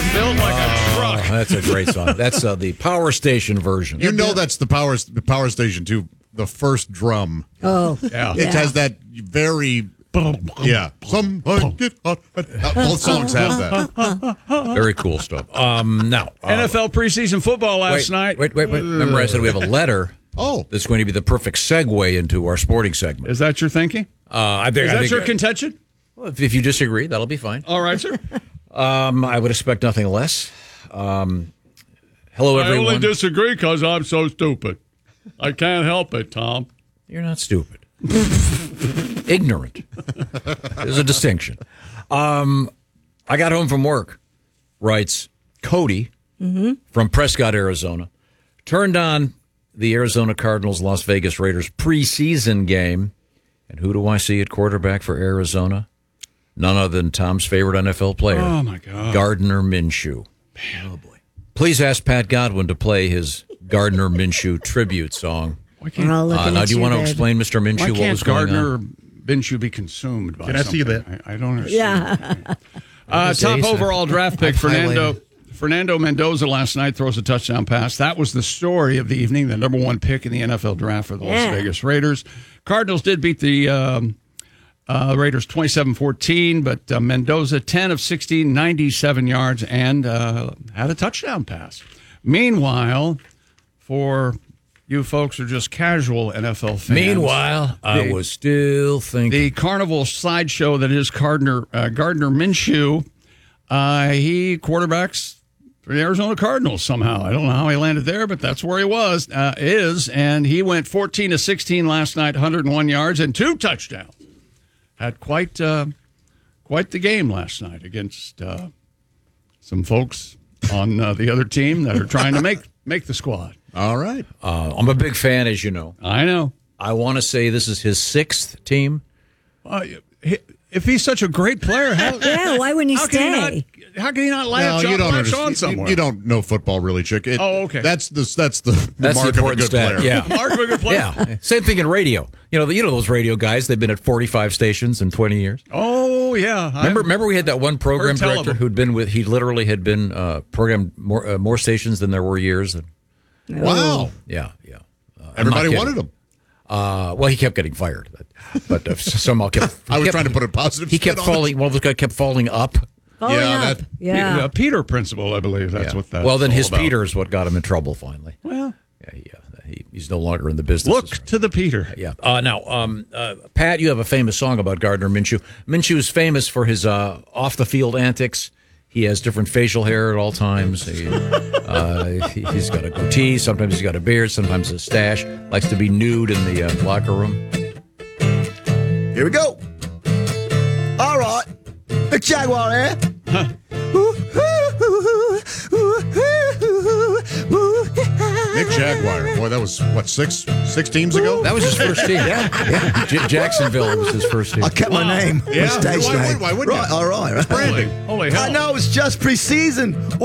built like a truck. That's a great song. That's the Power Station version. You know that's the power station, too. The first drum. Oh. Yeah. It has that very... Yeah. Both songs have that. Very cool stuff. Now, NFL preseason football last night. Wait. Remember I said we have a letter. Oh. That's going to be the perfect segue into our sporting segment. Is that your thinking? I think Is that your contention? Well, if you disagree, that'll be fine. All right, sir. I would expect nothing less. Hello, everyone. I only disagree because I'm so stupid. I can't help it, Tom. You're not stupid. Ignorant. There's a distinction. I got home from work, writes Cody from Prescott, Arizona. Turned on the Arizona Cardinals Las Vegas Raiders preseason game. And who do I see at quarterback for Arizona? None other than Tom's favorite NFL player. Oh, my God. Gardner Minshew. Oh, boy. Please ask Pat Godwin to play his Gardner Minshew tribute song. We're all looking now, at do you want to babe. explain, Mr. Minshew, what was going Gardner on? Minshew be consumed by Can I see something? that? I don't understand. Yeah. Top overall draft pick, highlighted. Fernando Mendoza last night throws a touchdown pass. That was the story of the evening, the number one pick in the NFL draft for the Las Vegas Raiders. Cardinals did beat the Raiders 27-14, but Mendoza 10 of 16, 97 yards, and had a touchdown pass. Meanwhile, for you folks who are just casual NFL fans. Meanwhile, I was still thinking. The carnival sideshow that is Gardner Minshew, he quarterbacks for the Arizona Cardinals somehow. I don't know how he landed there, but that's where he is. And he went 14 of 16 last night, 101 yards, and 2 touchdowns. Had quite the game last night against some folks on the other team that are trying to make the squad. All right. I'm a big fan, as you know. I know. I want to say this is his 6th team. If he's such a great player, Why wouldn't he stay? How can he not latch on somewhere? You don't know football, really, Chick. Okay. That's the That's mark the of a good stat. player. Yeah. Mark of a good player. Yeah. Same thing in radio. You know those radio guys. They've been at 45 stations in 20 years. Oh yeah. Remember we had that one program Heard tell director of him. who'd been with. He literally had been programmed more stations than there were years. Wow. Yeah. Everybody wanted him. Well, he kept getting fired, but somehow kept. I was trying to put a positive. He kept spin on falling. Well, this guy kept falling up. Yeah. Peter principle, I believe. That's what that. Well, then his all about. Peter is what got him in trouble finally. Well, He's no longer in the business. look to the Peter. Yeah. Pat, you have a famous song about Gardner Minshew. Minshew is famous for his off the field antics. He has different facial hair at all times. He's got a goatee. Sometimes he's got a beard. Sometimes a stash. Likes to be nude in the locker room. Here we go. All right. The Jaguar here. Nick Jaguar. Boy, that was, what, six teams ago? That was his first team. Yeah. Jacksonville was his first team. I kept my name. Yeah. My stage name. Why wouldn't you? Right, all right. Branding. Holy hell! I know it's just pre-season.